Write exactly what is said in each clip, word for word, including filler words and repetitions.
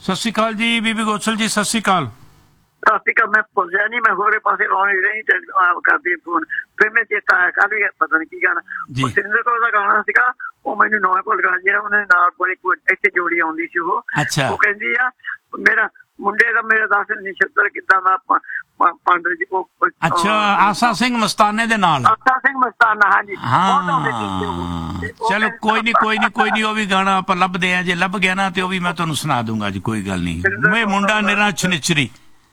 सत श्री अकाल जी बीबी गोसल जी, सत श्री अकाल। ਸਤਿ ਸ਼੍ਰੀ ਅਕਾਲ। ਮੈਂ ਪੁੱਛਿਆ ਨਹੀਂ, ਮੈਂ ਹੋਰੇ ਪਾਸੇ ਆਉਣ ਰਹੀ ਤੇ ਆਪ ਕਰਦੀ ਫੋਨ, ਫਿਰ ਮੈਂ ਚੇਤਾ ਆਇਆ ਕੱਲ ਵੀ ਪਤਾ ਨਹੀਂ ਕੀ ਗਾਣਾ ਸਿੰਦਰ ਕੌਰ ਦਾ ਗਾਣਾ ਸੀਗਾ, ਉਹ ਮੈਨੂੰ ਨੌਂ ਭੁੱਲ ਗਿਆ ਜਿਹੜਾ ਉਹਨੇ ਨਾਲ ਕੋਲ ਇੱਥੇ ਜੋੜੀ ਆਉਂਦੀ ਸੀ। ਉਹ ਅੱਛਾ, ਉਹ ਕਹਿੰਦੀ ਆ ਮੇਰਾ ਮੁੰਡੇ ਦਾ ਮੇਰਾ ਦੱਸ ਨਛੱਤਰ ਕਿੱਦਾਂ ਦਾ ਪੰਡ ਜੀ। ਉਹ ਅੱਛਾ, ਆਸਾ ਸਿੰਘ ਮਸਤਾਨੇ ਦੇ ਨਾਲ। ਆਸਾ ਸਿੰਘ ਮਸਤਾਨਾ, ਹਾਂਜੀ ਹਾਂ। ਚਲੋ ਕੋਈ ਨਹੀਂ ਕੋਈ ਨਹੀਂ ਕੋਈ ਨਹੀਂ, ਉਹ ਵੀ ਗਾਣਾ ਆਪਾਂ ਲੱਭਦੇ ਆ, ਜੇ ਲੱਭ ਗਿਆ ਨਾ ਤੇ ਉਹ ਵੀ ਮੈਂ ਤੁਹਾਨੂੰ ਸੁਣਾ ਦੂੰਗਾ ਜੀ, ਕੋਈ ਗੱਲ ਨਹੀਂ। ਮੈਂ ਮੁੰਡਾ ਨਿਰਾ ਛਨਿਚਰੀ।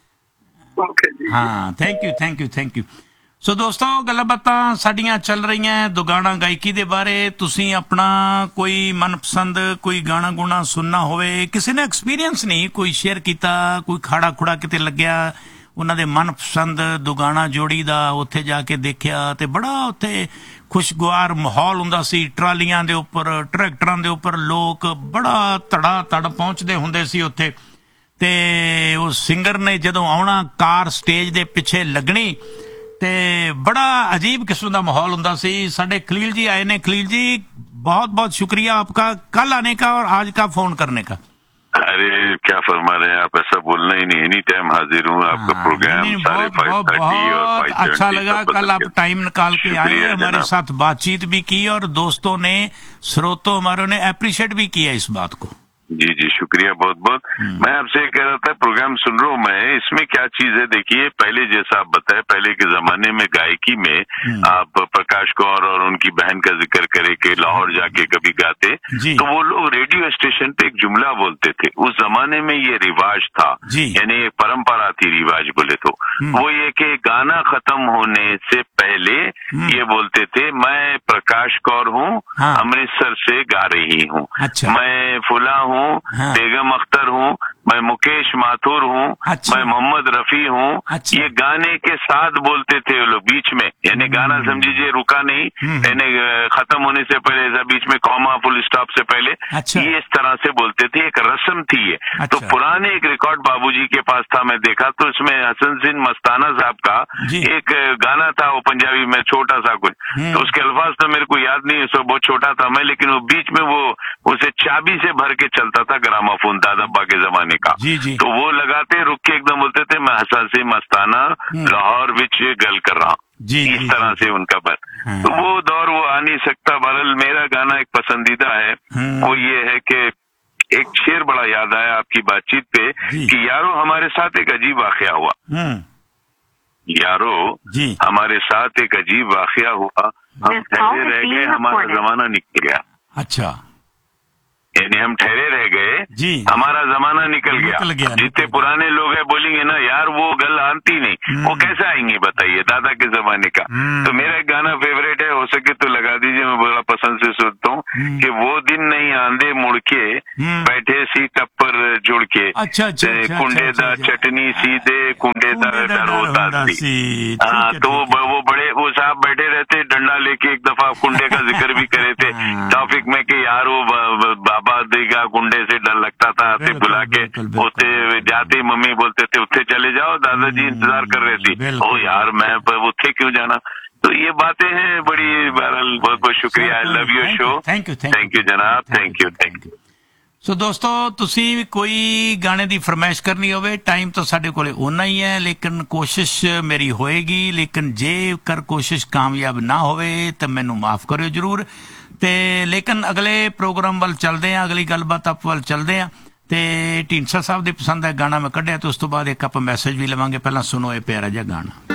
ਹਾਂ, thank you thank you thank you. ਸੋ ਦੋਸਤੋ, ਗੱਲਾਂ ਬਾਤਾਂ ਸਾਡੀਆਂ ਚੱਲ ਰਹੀਆਂ ਦੁਗਾਣਾ ਗਾਇਕੀ ਦੇ ਬਾਰੇ। ਤੁਸੀਂ ਆਪਣਾ ਕੋਈ ਮਨਪਸੰਦ ਕੋਈ ਗਾਣਾ ਗੁਣਾ ਸੁਣਨਾ ਹੋਵੇ, ਕਿਸੇ ਨੇ ਐਕਸਪੀਰੀਅੰਸ ਨਹੀਂ ਕੋਈ ਸ਼ੇਅਰ ਕੀਤਾ, ਕੋਈ ਖਾੜਾ ਖੁੜਾ ਕਿਤੇ ਲੱਗਿਆ, ਉਹਨਾਂ ਦੇ ਮਨਪਸੰਦ ਦੁਗਾਣਾ ਜੋੜੀ ਦਾ ਉੱਥੇ ਜਾ ਕੇ ਦੇਖਿਆ ਤੇ ਬੜਾ ਉੱਥੇ ਖੁਸ਼ਗਵਾਰ ਮਾਹੌਲ ਹੁੰਦਾ ਸੀ। ਟਰਾਲੀਆਂ ਦੇ ਉੱਪਰ, ਟਰੈਕਟਰਾਂ ਦੇ ਉੱਪਰ ਲੋਕ ਬੜਾ ਧੜਾ ਧੜ ਪਹੁੰਚਦੇ ਹੁੰਦੇ ਸੀ ਉੱਥੇ। ਤੇ ਉਹ ਸਿੰਗਰ ਨੇ ਜਦੋਂ ਆਉਣਾ, ਕਾਰ ਸਟੇਜ ਦੇ ਪਿੱਛੇ ਲੱਗਣੀ ਤੇ बड़ा अजीब किस्म का माहौल होता सी। साडे खलील जी आए ने। खलील जी, बहुत बहुत शुक्रिया आपका कल आने का और आज का फोन करने का। अरे क्या फरमा रहे हैं आप, ऐसा बोलना ही नहीं, एनी टाइम हाजिर हूँ। आपका प्रोग्राम नहीं, सारे बहुत, बहुत अच्छा लगा। कल आप टाइम निकाल के आए, हमारे साथ बातचीत भी की और दोस्तों ने, स्रोतों हमारों ने अप्रिशिएट भी किया इस बात को। जी जी, शुक्रिया बहुत बहुत। मैं आपसे कह रहा था, प्रोग्राम सुन रहा हूँ मैं, इसमें क्या चीज है देखिए, पहले जैसा आप बताए, पहले के जमाने में गायकी में आप प्रकाश कौर और उनकी बहन का जिक्र करे कि लाहौर जाके कभी गाते, तो वो लोग रेडियो स्टेशन पे एक जुमला बोलते थे। उस जमाने में ये रिवाज था, यानी परंपरा थी, रिवाज बोले तो वो ये कि गाना खत्म होने से पहले ये बोलते थे, मैं प्रकाश कौर हूँ, अमृतसर से गा रही हूँ, मैं फुला हूँ, हाँ। बेगम अख्तर हूँ, मैं मुकेश माथुर हूँ, अच्छा। मैं मोहम्मद रफी हूँ, अच्छा। ये गाने के साथ बोलते थे वो लोग बीच में, यानी गाना समझिए रुका नहीं, यानी खत्म होने से पहले ऐसा बीच में कॉमा फुल स्टॉप से पहले, अच्छा। ये इस तरह से बोलते थे, एक रस्म थी ये। अच्छा। तो पुराने एक रिकॉर्ड बाबूजी के पास था, मैं देखा तो इसमें हसन सिंह मस्ताना साहब का एक गाना था, वो पंजाबी में छोटा सा कुछ, तो उसके अल्फाज तो मेरे को याद नहीं है, सो बहुत छोटा था मैं, लेकिन वो बीच में वो उसे चाबी से भर के चलता था ग्रामाफोन, दादाबा के जमाने का। जी जी। तो वो लगाते रुक के एकदम बोलते थे, मैं हसन सिंह मस्ताना लाहौर विच गल कर रहा हूँ, इस तरह से उनका बन। तो वो दौर वो आ नहीं सकता। बहरहाल मेरा गाना एक पसंदीदा है, वो ये है कि एक शेर बड़ा याद आया आपकी बातचीत पे कि यारो हमारे साथ एक अजीब वाकया हुआ, यारो हमारे साथ एक अजीब वाकया हुआ, हम ठहरे रह गए, हमारा जमाना निकल गया। अच्छा, यानी हम ठहरे रह गए, हमारा जमाना निकल गया, निकल गया। जितने पुराने लोग हैं बोलेंगे ना, यार वो गल आती नहीं, वो कैसे आएंगे बताइए, दादा के जमाने का। तो मेरा एक गाना फेवरेट है, हो सके तो लगा दीजिए, मैं बड़ा पसंद से सुनता हूँ कि वो दिन नहीं आंदे मुड़ के, बैठे सी टप्पर जुड़ के, कुंडे दा चटनी सीधे कुंडे दा डर होता सी। हाँ, तो वो बड़े वो साहब बैठे रहते, डंडा लेके एक दफा कुंडे का जिक्र भी करे थे टॉपिक में कि यार वो बाबा देगा कुंडे से डर लगता था, ते बुला के होते जाते मम्मी बोलते थे उत्थे चले जाओ, दादाजी इंतजार कर रहे थे, ओ यार मैं उत्थे क्यों जाना। तो ये बातें हैं बड़ी। बहरहाल बहुत बहुत शुक्रिया, I love your show, thank you thank you जनाब, थैंक यू थैंक यू। सो दोस्तों, तुसी कोई गाने की फरमाइश करनी होवे, टाइम तो साडे कोले उन्ना ही है, लेकिन कोशिश मेरी होएगी, लेकिन जे कर कोशिश कामयाब ना होवे तो मैनू माफ करियो जरूर। ते लेकिन अगले प्रोग्राम वाल चलते हैं, अगली गलबात आप वाल चलते हैं। ते ढींडसा साहब की पसंद है गाना मैं कढ़िया, तो उस तो बाद एक आप मैसेज भी लवांगे। पहला सुनो ये प्यारा जिहा गाना।